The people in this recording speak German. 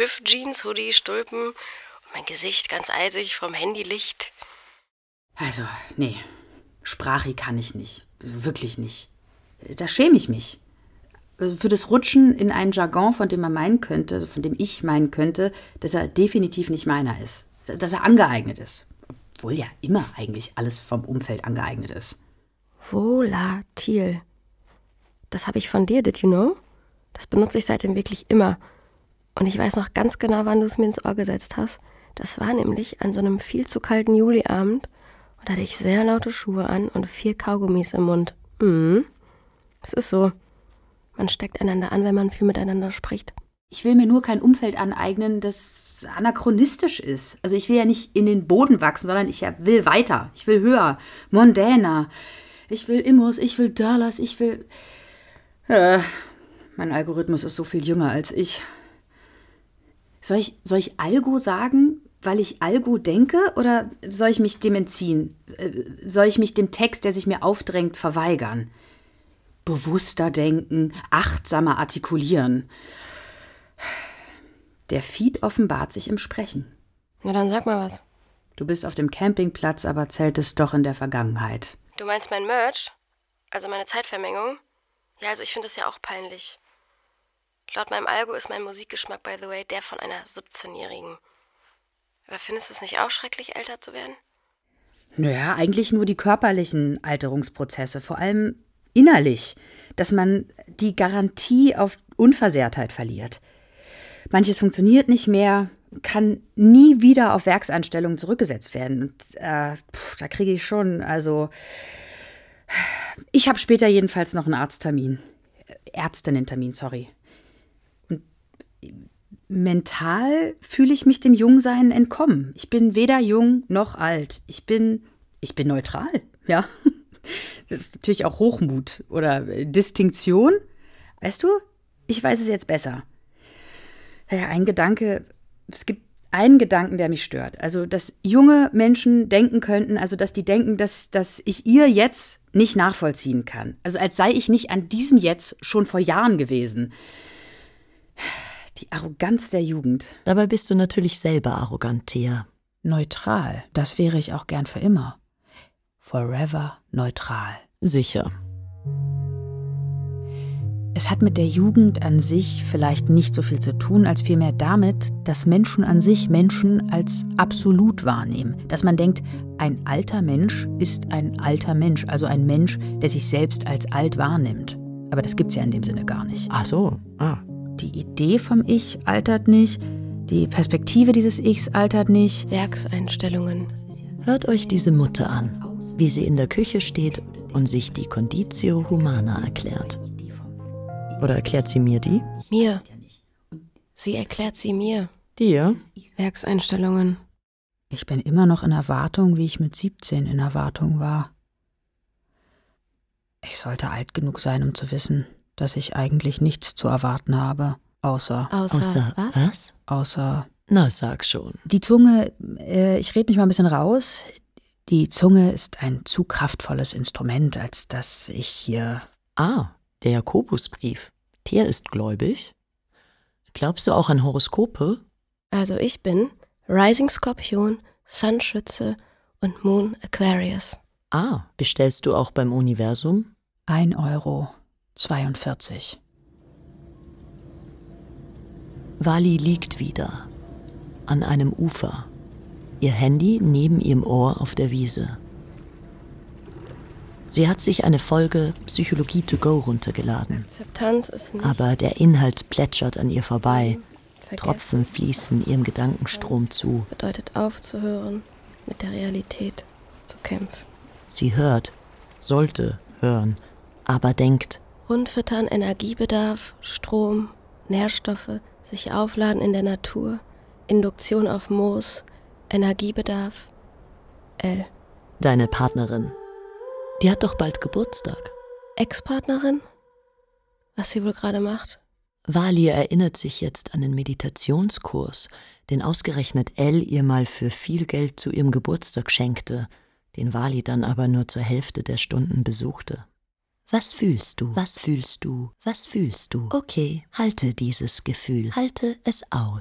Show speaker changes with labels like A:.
A: Hüftjeans, Hoodie, Stulpen und mein Gesicht ganz eisig vom Handylicht.
B: Also, nee, Sprachi kann ich nicht. Wirklich nicht. Da schäme ich mich. Also für das Rutschen in einen Jargon, von dem man meinen könnte, also von dem ich meinen könnte, dass er definitiv nicht meiner ist. Dass er angeeignet ist. Obwohl ja immer eigentlich alles vom Umfeld angeeignet ist.
A: Volatil. Das habe ich von dir, did you know? Das benutze ich seitdem wirklich immer. Und ich weiß noch ganz genau, wann du es mir ins Ohr gesetzt hast. Das war nämlich an so einem viel zu kalten Juliabend. Und da hatte ich sehr laute Schuhe an und 4 Kaugummis im Mund. Es ist so. Man steckt einander an, wenn man viel miteinander spricht.
B: Ich will mir nur kein Umfeld aneignen, das anachronistisch ist. Also ich will ja nicht in den Boden wachsen, sondern ich will weiter. Ich will höher, mondäner. Ich will Immos, ich will Dollars, ich will... mein Algorithmus ist so viel jünger als ich. Soll ich Algo sagen, weil ich Algo denke, oder soll ich mich dem entziehen? Soll ich mich dem Text, der sich mir aufdrängt, verweigern? Bewusster denken, achtsamer artikulieren. Der Feed offenbart sich im Sprechen.
A: Na dann sag mal was.
B: Du bist auf dem Campingplatz, aber zeltest doch in der Vergangenheit.
A: Du meinst mein Merch? Also meine Zeitvermengung? Ja, also ich finde das ja auch peinlich. Laut meinem Algo ist mein Musikgeschmack, by the way, der von einer 17-Jährigen. Aber findest du es nicht auch schrecklich, älter zu werden?
B: Naja, eigentlich nur die körperlichen Alterungsprozesse, vor allem innerlich, dass man die Garantie auf Unversehrtheit verliert. Manches funktioniert nicht mehr, kann nie wieder auf Werkseinstellungen zurückgesetzt werden. Und da kriege ich schon, ich habe später jedenfalls noch einen Ärztinnen-Termin, sorry. Und mental fühle ich mich dem Jungsein entkommen. Ich bin weder jung noch alt. Ich bin neutral, ja. Das ist natürlich auch Hochmut oder Distinktion. Weißt du, ich weiß es jetzt besser. Ja, es gibt einen Gedanken, der mich stört. Also, dass junge Menschen denken könnten, also, dass die denken, dass ich ihr Jetzt nicht nachvollziehen kann. Also, als sei ich nicht an diesem Jetzt schon vor Jahren gewesen. Die Arroganz der Jugend.
C: Dabei bist du natürlich selber arrogant, Thea.
B: Neutral, das wäre ich auch gern für immer. Forever neutral.
C: Sicher.
B: Es hat mit der Jugend an sich vielleicht nicht so viel zu tun, als vielmehr damit, dass Menschen an sich Menschen als absolut wahrnehmen. Dass man denkt, ein alter Mensch ist ein alter Mensch, also ein Mensch, der sich selbst als alt wahrnimmt. Aber das gibt's ja in dem Sinne gar nicht.
C: Ach so.
B: Die Idee vom Ich altert nicht, die Perspektive dieses Ichs altert nicht.
A: Werkseinstellungen.
C: Hört euch diese Mutter an, wie sie in der Küche steht und sich die Conditio Humana erklärt. Oder erklärt sie mir die?
A: Mir. Sie erklärt sie mir.
C: Dir?
A: Werkseinstellungen.
B: Ich bin immer noch in Erwartung, wie ich mit 17 in Erwartung war. Ich sollte alt genug sein, um zu wissen, dass ich eigentlich nichts zu erwarten habe, außer
A: was?
B: Außer...
C: Na, sag schon.
B: Die Zunge, ich rede mich mal ein bisschen raus. Die Zunge ist ein zu kraftvolles Instrument, als dass ich hier...
C: Der Jakobusbrief. Der ist gläubig. Glaubst du auch an Horoskope?
A: Also ich bin Rising Skorpion, Sun Schütze und Moon Aquarius.
C: Bestellst du auch beim Universum?
B: 1,42 €.
C: Wally liegt wieder. An einem Ufer. Ihr Handy neben ihrem Ohr auf der Wiese. Sie hat sich eine Folge Psychologie to go runtergeladen.
A: Akzeptanz ist nicht.
C: Aber der Inhalt plätschert an ihr vorbei.
A: Vergessen.
C: Tropfen fließen ihrem Gedankenstrom zu.
A: Bedeutet aufzuhören, mit der Realität zu kämpfen.
C: Sie hört, sollte hören, aber denkt.
A: Hund füttern, Energiebedarf, Strom, Nährstoffe, sich aufladen in der Natur, Induktion auf Moos, Energiebedarf, L.
C: Deine Partnerin. Die hat doch bald Geburtstag.
A: Ex-Partnerin? Was sie wohl gerade macht?
C: Wally erinnert sich jetzt an den Meditationskurs, den ausgerechnet Elle ihr mal für viel Geld zu ihrem Geburtstag schenkte, den Wally dann aber nur zur Hälfte der Stunden besuchte. Was fühlst du? Was fühlst du? Was fühlst du? Okay, halte dieses Gefühl. Halte es aus.